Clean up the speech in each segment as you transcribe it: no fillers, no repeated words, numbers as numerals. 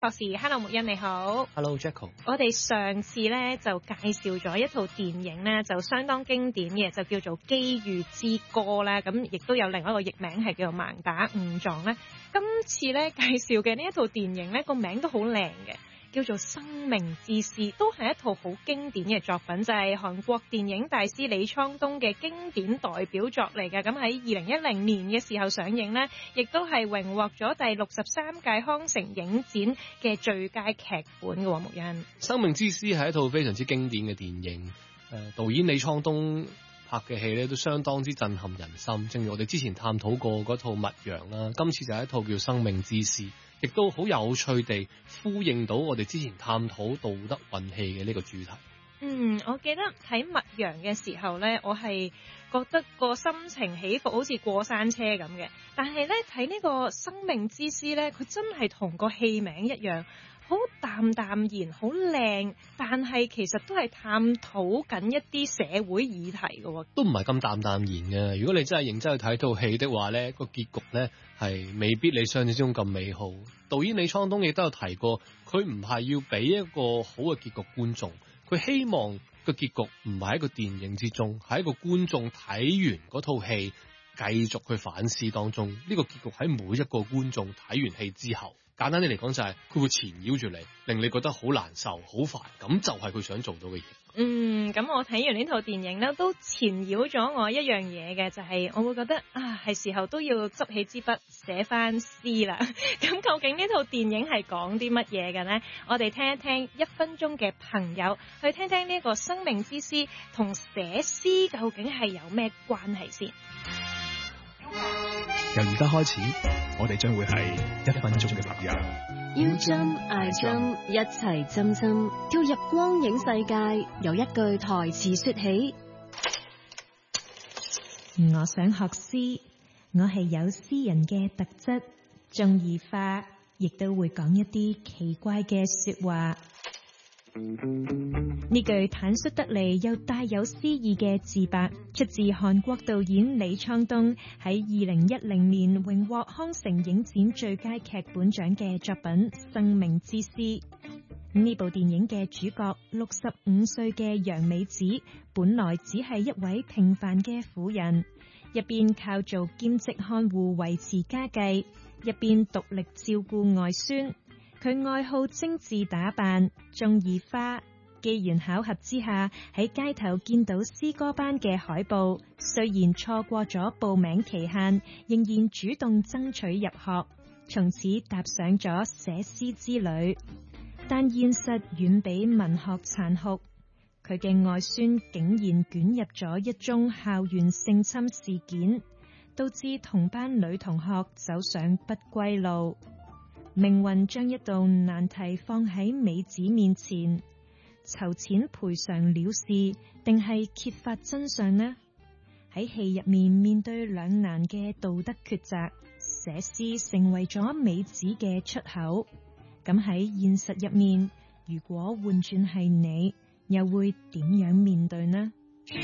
博士，Hello， 木欣你好。 Hello Jacko。 我哋上次咧就介紹咗一套電影咧，就相當經典嘅，就叫做《機遇之歌》啦。咁亦都有另外一個譯名係叫做《盲打誤撞》咧。今次咧介紹嘅呢一套電影咧，個名都好靚嘅，叫做《生命之詩》，都係一套好經典嘅作品，就係韓國電影大師李滄東嘅經典代表作嚟嘅。咁喺2010年嘅時候上映呢，亦都係榮獲咗第63屆康城影展嘅最佳劇本嘅。木欣，《 生命之詩》係一套非常之經典嘅電影，導演李滄東拍嘅戲咧都相當之震撼人心。正如我哋之前探討過嗰套《密陽》啦，今次就係一套叫《生命之詩》，亦都好有趣地呼應到我哋之前探討道德運氣嘅呢個主題。 我記得睇《密陽》嘅時候咧，我係覺得個心情起伏好似過山車咁嘅。但係咧睇呢個《生命之詩》咧，佢真係同個戲名一樣，好淡淡然，好靚，但係其實都係探討緊一啲社會議題嘅。 都唔係咁淡淡然嘅。如果你真係認真去睇套戲的話咧，個結局咧係未必你想象之中咁美好。導演李滄東亦都有提過，佢唔係要俾一個好嘅結局觀眾，佢希望個結局唔係喺個電影之中，係一個觀眾睇完嗰套戲繼續去反思當中。呢個結局喺每一個觀眾睇完戲之後，簡單啲嚟講就係佢會纏繞住你，令你覺得好難受、好煩。咁就係佢想做到嘅嘢。 咁我睇完呢套電影咧，都纏繞咗我一樣嘢嘅，就係我會覺得係時候都要執起支筆寫翻詩啦。咁究竟呢套電影係講啲乜嘢嘅呢？我哋聽一聽1分鐘嘅朋友去聽聽呢個生命之詩同寫詩究竟係有咩關係先。 由而家開始，我哋將會係1分鐘嘅朋友。 要針挨針，一齊針針，跳入光影世界。由一句台詞說起。 我想學詩，我係有詩人嘅特質，中意花，亦都會講一啲奇怪嘅說話。呢句坦率得嚟又帶有詩意嘅自白，出自韓國導演李滄東喺2010年榮獲康城影展最佳劇本獎嘅作品《生命之詩》。呢部電影嘅主角65歲嘅楊美子，本來只係一位平凡嘅婦人，一邊靠做兼職看護維持家計，一邊獨力照顧外孫。佢愛好精緻打扮，中意花。機緣巧合之下，喺街頭見到詩歌班嘅海報，雖然錯過咗報名期限，仍然主動爭取入學，從此踏上咗寫詩之旅。但現實遠比文學殘酷，佢嘅外孫竟然捲入咗一宗校園性侵事件，導致同班女同學走上不歸路。命運將一道難題放喺美子面前，籌錢賠償了事，定係揭發真相呢？喺戲入面對兩難嘅道德抉擇，寫詩成為咗美子嘅出口。咁喺現實入面，如果換轉係你，又會點樣面對呢？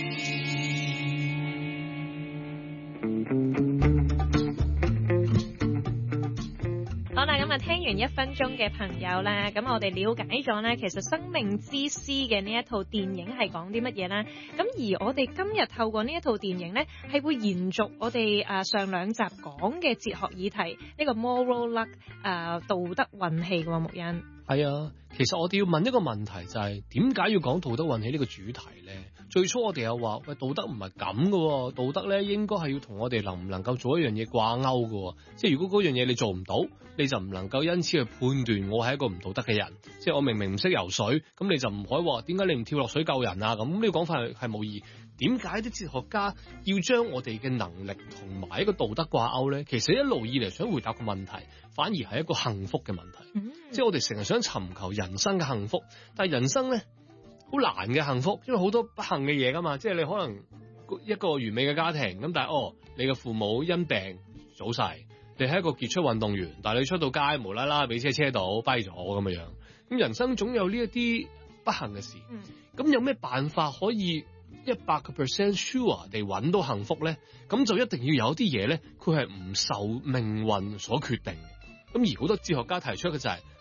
好啦，咁聽完1分鐘嘅朋友咧，咁我哋了解咗咧，其實《生命之詩》嘅呢一套電影係講啲乜嘢咧？咁而我哋今日透過呢一套電影咧，係會延續我哋上2集講嘅哲學議題，呢個 moral luck 道德運氣嘅木欣。 係啊，其實我哋要問一個問題，就係點解要講道德運氣呢個主題呢？最初我哋又話喂，道德唔係咁嘅，道德咧應該係要同我哋能唔能夠做一樣嘢掛鈎嘅。即係如果嗰樣嘢你做唔到，你就唔能夠因此去判斷我係一個唔道德嘅人。即係我明明唔識游水，咁你就唔可以話點解你唔跳落水救人啊？咁呢個講法係冇意義。點解啲哲學家要將我哋嘅能力同埋一個道德掛鈎呢？其實一路以嚟想回答個問題，反而係一個幸福嘅問題。即係我哋成日想尋求人生嘅幸福，但係人生呢，好難嘅幸福，因為好多不幸嘅嘢噶嘛。即係你可能一個完美嘅家庭，咁但係你嘅父母因病早逝，你係一個傑出運動員，但係你出到街無啦啦俾車到跛咗咁樣。咁人生總有呢一啲不幸嘅事。咁有咩辦法可以100% sure 地揾到幸福咧？咁就一定要有啲嘢咧，佢係唔受命運所決定嘅。咁而好多哲學家提出嘅就係，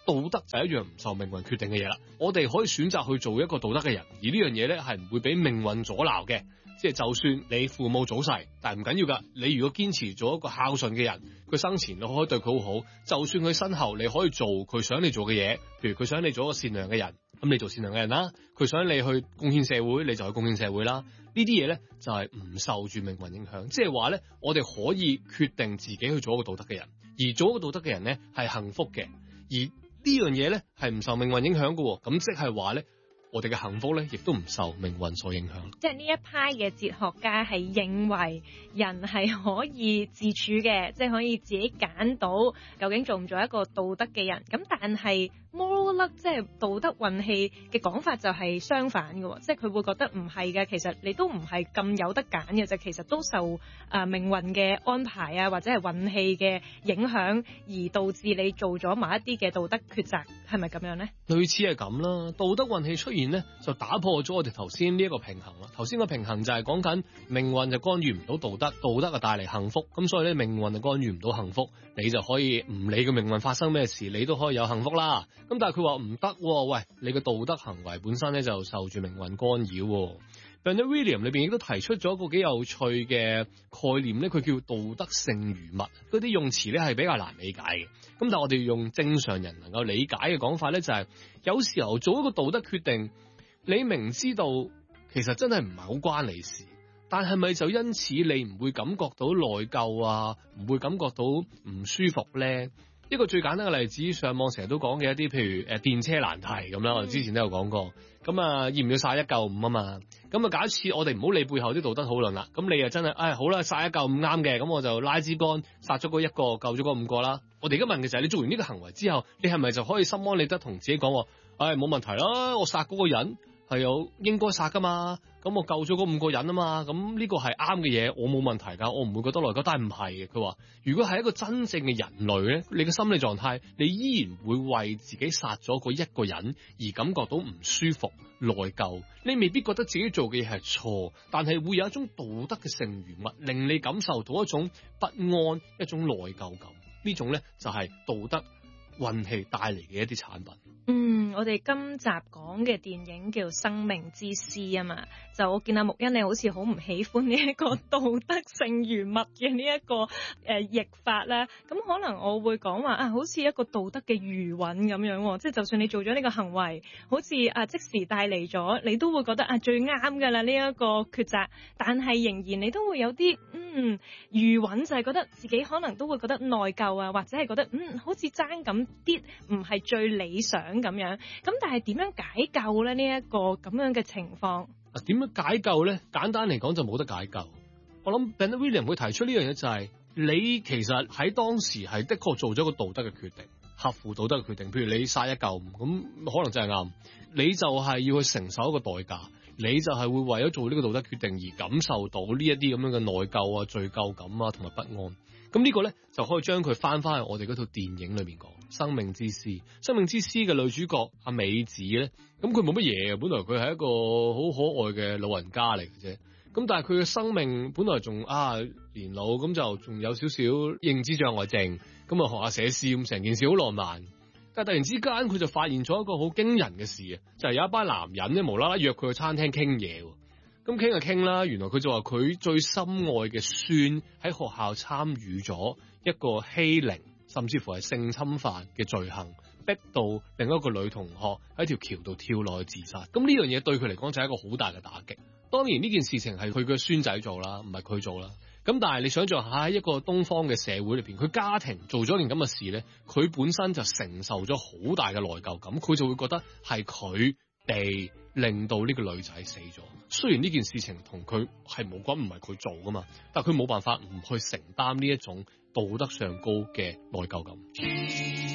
道德就係一樣唔受命運決定嘅嘢啦。我哋可以選擇去做一個道德嘅人，而呢樣嘢咧係唔會俾命運阻撓嘅。即係就算你父母早逝，但係唔緊要噶。你如果堅持做一個孝順嘅人，佢生前你可以對佢好好，就算佢身後你可以做佢想你做嘅嘢，譬如佢想你做一個善良嘅人，咁你做善良嘅人啦。佢想你去貢獻社會，你就去貢獻社會啦。呢啲嘢咧就係唔受住命運影響，即係話咧我哋可以決定自己去做一個道德嘅人，而做一個道德嘅人咧係幸福嘅，而呢樣嘢咧係唔受命運影響嘅。咁即係話咧，我哋嘅幸福咧，亦都唔受命運所影響。 即係呢一派嘅哲學家係認為人係可以自處嘅，即係可以自己揀到究竟做唔做一個道德嘅人。咁但係 moral luck 即係道德運氣嘅講法就係相反嘅，即係佢會覺得唔係嘅，其實你都唔係咁有得揀嘅啫，其實都受命運嘅安排啊，或者係運氣嘅影響而導致你做咗某一啲嘅道德抉擇，係咪咁樣呢？ 類似係咁啦，道德運氣出現呢，就打破咗我哋頭先呢一個平衡啦。頭先個平衡就係講緊命運就干預唔到道德，道德就帶嚟幸福，咁所以咧命運就干預唔到幸福，你就可以唔理個命運發生咩事，你都可以有幸福啦。咁但係佢話唔得，喂，你嘅道德行為本身咧就受住命運干擾。Bernard Williams 裏邊亦都提出咗一個幾有趣嘅概念咧，佢叫道德剩餘物。嗰啲用詞咧係比較難理解嘅。咁但係我哋用正常人能夠理解嘅講法咧，就係有時候做一個道德決定，你明知道其實真係唔係好關你事，但係咪就因此你唔會感覺到內疚啊，唔會感覺到唔舒服咧？一個最簡單嘅例子，上網成日都講嘅一啲，譬如電車難題咁啦，我哋之前都有講過。咁啊，要唔要殺195啊嘛？咁啊，假設我哋唔好理背後啲道德討論啦，咁你啊真係，好啦，殺195啱嘅，咁我就拉支杆殺咗嗰一個，救咗嗰5個啦。我哋而家問嘅就係，你做完呢個行為之後，你係咪就可以心安理得同自己講，冇問題啦，我殺嗰個人係有應該殺噶嘛，咁我救咗嗰5個人啊嘛，咁呢個係啱嘅嘢，我冇問題噶，我唔會覺得內疚。但係唔係嘅，佢話如果係一個真正嘅人類咧，你嘅心理狀態，你依然會為自己殺咗嗰一個人而感覺到唔舒服、內疚。你未必覺得自己做嘅嘢係錯，但係會有一種道德嘅剩餘物，令你感受到一種不安、一種內疚感。呢種咧就係道德運氣帶嚟嘅一啲產品。 我哋今集講嘅電影叫《生命之詩》啊嘛，就我見阿木欣你好似好唔喜歡呢一個道德剩餘物嘅呢一個譯法啦，咁可能我會講話好似一個道德嘅餘韻咁樣，即係就算你做咗呢個行為，好似即時帶嚟咗，你都會覺得最啱噶啦呢一個抉擇，但係仍然你都會有啲餘韻，就係覺得自己可能都會覺得內疚啊，或者係覺得好似爭咁啲，唔係最理想咁樣。咁但係點樣解救咧？呢一個咁樣嘅情況， 點樣解救咧？簡單嚟講就冇得解救。我諗 Bernard Williams 會提出呢樣嘢就係，你其實喺當時係的確做咗個道德嘅決定，合乎道德嘅決定。譬如你殺195，咁可能真係啱，你就係要去承受一個代價，你就係會為咗做呢個道德決定而感受到呢一啲咁樣嘅內疚啊、罪疚感啊同埋不安。咁呢個咧就可以將佢翻去我哋嗰套電影裏面講《生命之詩》。《生命之詩》嘅女主角阿美子咧，咁佢冇乜嘢，本來佢係一個好可愛嘅老人家嚟嘅啫。咁但係佢嘅生命本來仲年老，咁就仲有少少認知障礙症，咁啊學下寫詩，咁成件事好浪漫。但係突然之間佢就發現咗一個好驚人嘅事啊，就係有一班男人咧無啦啦約佢去餐廳傾嘢。咁傾就傾啦，原來佢就話佢最心愛嘅孫喺學校參與咗一個欺凌，甚至乎係性侵犯嘅罪行，逼到另一個女同學喺條橋度跳落去自殺。咁呢樣嘢對佢嚟講就係一個好大嘅打擊。當然呢件事情係佢嘅孫仔做啦，唔係佢做啦。咁但係你想象下喺一個東方嘅社會裏邊，佢家庭做咗件咁嘅事咧，佢本身就承受咗好大嘅內疚感，佢就會覺得係佢哋令到呢個女仔死咗。雖然呢件事情同佢係冇關，唔係佢做噶嘛，但係佢冇辦法唔去承擔呢一種道德上高嘅內疚感。